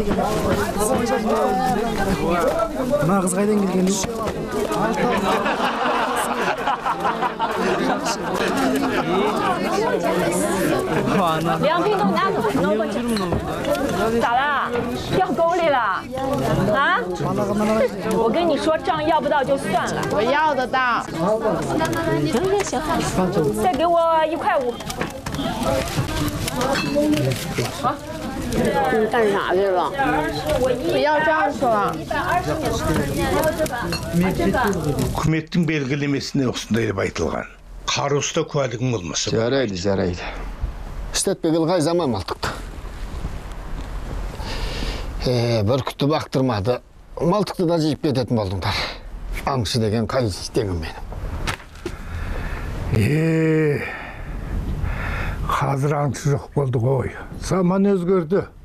Mına kız qaydan kelgen? 梁斌都拿过去，咋啦？掉沟里了？啊？我跟你说，账要不到就算了， 我要得到。 行，再给我1.5块。好。 你干啥去了？不要账去了。 Hükümetin belgelemesine osundaydı baytılgan. Karusta kualigin olması. Жарайды. Істетпек ылғай заман малтықты. Бүркітті бақтырмады. Малтықты да жиып кететін болдыңдар. Аңшы деген қай істеңім менің. Қазір аңшы жоқ болды ғой. Zaman өзгерді.